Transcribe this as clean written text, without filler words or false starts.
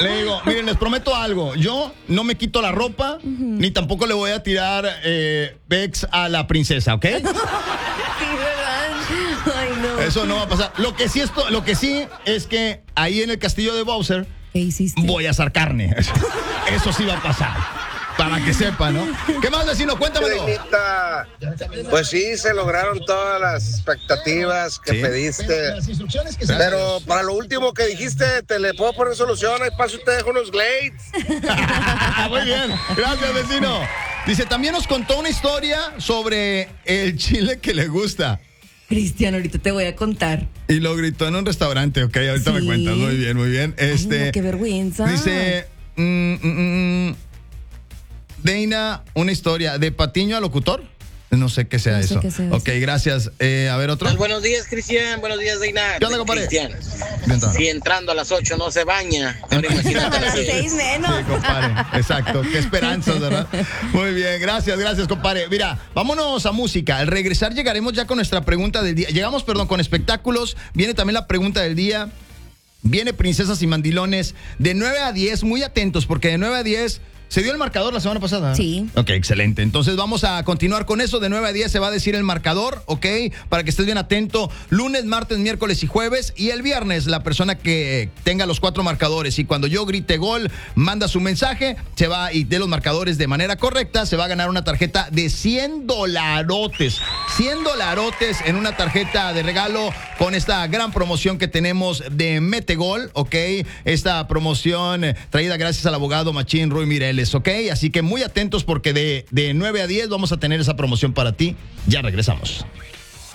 Le digo, miren, les prometo algo. Yo no me quito la ropa, ni tampoco le voy a tirar Vex a la princesa, ¿ok? Sí, ¿verdad? Ay, no. Eso no va a pasar. Lo que sí es que ahí en el castillo de Bowser ¿Qué hiciste? voy a asar carne. Eso sí va a pasar. Para que sepa, ¿no? ¿Qué más, vecino? Cuéntamelo. Pues sí, se lograron todas las expectativas que pediste. Pero para lo último que dijiste, te le puedo poner solución. Ahí paso y te dejo unos Glades. Muy bien. Gracias, vecino. Dice, también nos contó una historia sobre el chile que le gusta. Cristian, ahorita te voy a contar. Y lo gritó en un restaurante, ok, ahorita Sí. me cuentas. Muy bien, muy bien. Ay, no, qué vergüenza. Dice, Deina, una historia de Patiño a locutor. No sé qué sea No sé eso. qué sea Ok, eso. gracias. A ver, otro. Buenos días, Cristian. Buenos días, Deina. ¿Qué onda, compadre? Cristian, Bien, está. si entrando a las 8 no se baña, ahora imagínate A las 6 menos. Sí, compadre, exacto. Qué esperanzas, ¿verdad? Muy bien, gracias, compadre. Mira, vámonos a música. Al regresar llegaremos ya con nuestra pregunta del día. Llegamos, con espectáculos. Viene también la pregunta del día. Viene Princesas y Mandilones de 9 a 10. Muy atentos, porque de 9 a 10... ¿Se dio el marcador la semana pasada? Sí. Ok, excelente. Entonces vamos a continuar con eso. De 9 a 10 se va a decir el marcador, ¿ok? Para que estés bien atento. Lunes, martes, miércoles y jueves. Y el viernes, la persona que tenga los 4 marcadores y cuando yo grite gol, manda su mensaje, se va y dé los marcadores de manera correcta, se va a ganar una tarjeta de $100. $100 en una tarjeta de regalo con esta gran promoción que tenemos de Metegol, ¿ok? Esta promoción traída gracias al abogado Machín Ruy Mireles. ¿Ok? Así que muy atentos porque de 9 a 10 vamos a tener esa promoción para ti. Ya regresamos.